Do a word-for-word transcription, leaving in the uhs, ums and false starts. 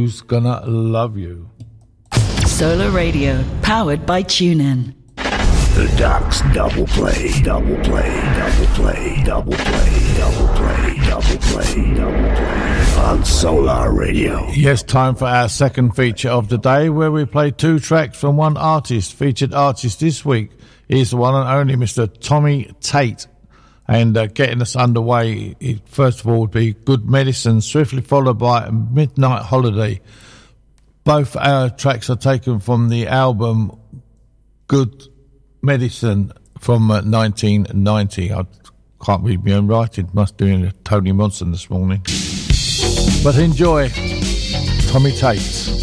Who's Gonna Love You? Solar Radio, powered by TuneIn. The Doc's double play, double play, double play, double play, double play, double play, double play on Solar Radio. Yes, time for our second feature of the day, where we play two tracks from one artist. Featured artist this week is the one and only Mister Tommy Tate. And uh, getting us underway, it, first of all, would be Good Medicine, swiftly followed by Midnight Holiday. Both our tracks are taken from the album Good Medicine from uh, nineteen ninety. I can't read my own writing. Must be doing a Tony Monson this morning. But enjoy Tommy Tate.